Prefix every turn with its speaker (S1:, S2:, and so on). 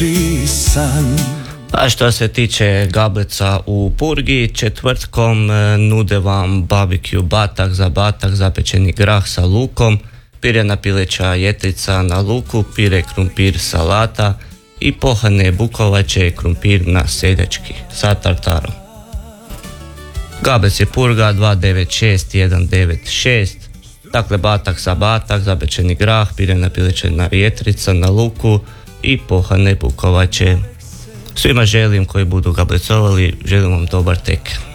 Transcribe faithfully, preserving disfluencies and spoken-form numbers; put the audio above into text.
S1: dječji san.
S2: A što se tiče gablica u Purgi, četvrtkom e, nude vam barbecue batak za batak, zapečeni grah sa lukom, pirena pileća jetrica na luku, pire krumpir salata i pohane bukovače krumpir na seljački sa tartarom. Gablec je Purga dva devet šest jedan devet šest, dakle batak za batak, zapečeni grah, pirena pileća jetrica na luku i pohane bukovače. Svima želim koji budu gablecovali, želim vam dobar tek.